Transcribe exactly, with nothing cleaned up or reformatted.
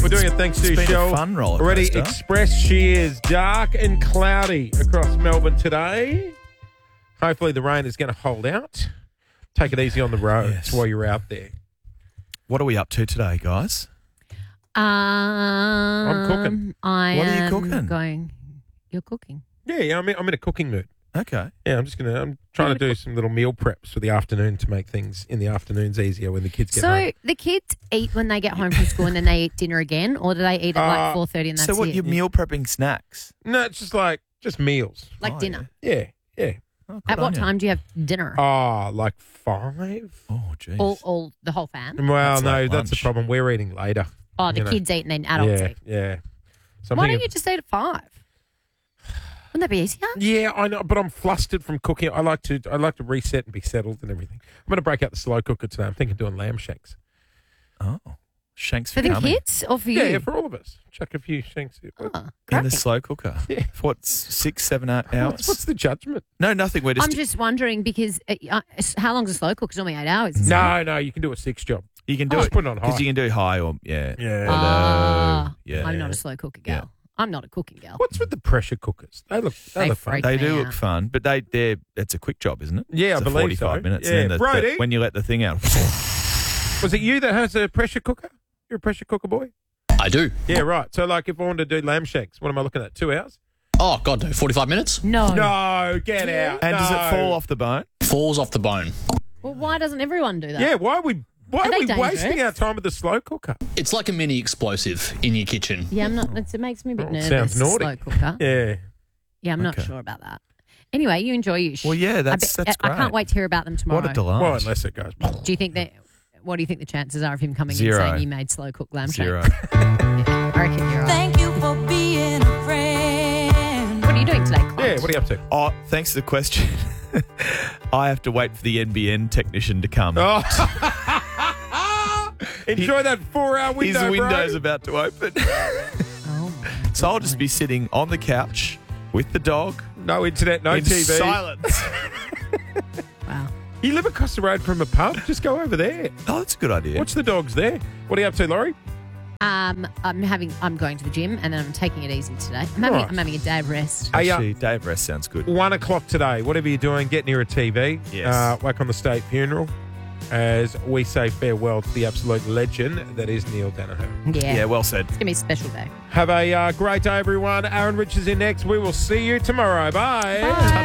We're doing it thanks to It's been a Shell fun roller Already coaster. Express. She is dark and cloudy across Melbourne today. Hopefully the rain is going to hold out. Take it easy on the roads Yes. while you're out there. What are we up to today, guys? Um, I'm cooking. I What are you am cooking? Going. You're cooking. Yeah, yeah, I'm in, I'm in a cooking mood. Okay. Yeah, I'm just going to, I'm trying to do some little meal preps for the afternoon to make things in the afternoons easier when the kids get So home. the kids eat when they get home from school and then they eat dinner again, or do they eat at Uh, like four thirty and that's So what, it? you're meal prepping snacks? No, it's just like, just meals. like Oh, dinner. Yeah, yeah. Oh, good At on what you. time do you have dinner? Oh, like five? Oh, geez. all, all the whole fam? Well, That's no, like that's the lunch. problem. We're eating later. Oh, the you know. kids eat and then adults Yeah, eat. yeah. So I'm Why thinking- don't you just eat at five? Wouldn't that be easier? Yeah, I know, but I'm flustered from cooking. I like to, I like to reset and be settled and everything. I'm going to break out the slow cooker today. I'm thinking of doing lamb shanks. Oh, Shanks For for the coming. kids or for you? Yeah, yeah, for all of us. Chuck a few shanks. Oh, In the great. slow cooker. Yeah. For what, six, seven, eight hours? What's, what's the judgment? No, nothing. We're just, I'm just wondering because uh, uh, how long's a slow cook? It's only eight hours. isn't it? No, no, you can do a six job. you can do Just it put it on high. because you can do high or, yeah. Yeah. Ah, Yeah. I'm not a slow cooker girl. Yeah. I'm not a cooking girl. What's with the pressure cookers? They look, they, They look fun. freak They me do look out. fun, but they, they're, it's a quick job, isn't it? Yeah, I it's a believe forty-five so. minutes. Yeah. And then the, Brody? the, when you let the thing out. Was it you that has a pressure cooker? You're a pressure cooker boy? I do. Yeah, right. So, like, if I wanted to do lamb shanks, what am I looking at? Two hours? Oh, God, no. forty-five minutes? No. No, get out. And does it No. fall off the bone? Falls off the bone. Well, why doesn't everyone do that? Yeah, why are we, why Are are, they we dangerous? wasting our time with the slow cooker? It's like a mini explosive in your kitchen. Yeah, I'm not. It's, it makes me a bit Oh, nervous. sounds naughty. Slow cooker. Yeah. Yeah, I'm not Okay. sure about that. Anyway, you enjoy your. Well, yeah, that's- I, that's I, I can't great. wait to hear about them tomorrow. What a delight. Well, unless it goes. Do you think that? What do you think the chances are of him coming Zero. in saying you made slow cooked lamb Zero. shanks? Yeah, I reckon you're right. Thank you for being a friend. What are you doing today, Clive? Yeah, what are you up to? Oh, thanks for the question. I have to wait for the N B N technician to come. Oh. Enjoy that four-hour window, His window's bro. about to open. Oh, my So I'll just be sitting on the couch with the dog No internet, no in T V. silence. wow. You live across the road from a pub. Just go over there. Oh, that's a good idea. Watch the dogs there. What are you up to, Laurie? Um, I'm having. I'm going to the gym and then I'm taking it easy today. I'm having. Right. I'm having a day of rest. Hey, uh, Actually, Dave Rest sounds good. One o'clock today. Whatever you're doing, get near a T V. Yes. Uh, whack on the state funeral as we say farewell to the absolute legend that is Neil Danaher. Yeah. Yeah, well said. It's gonna be a special day. Have a uh, great day, everyone. Aaron Richards in next. We will see you tomorrow. Bye. Bye.